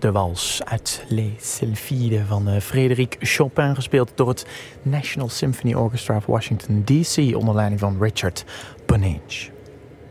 De wals uit Les Sylphides van Frédéric Chopin, gespeeld door het National Symphony Orchestra of Washington D.C. onder leiding van Richard Bonynge.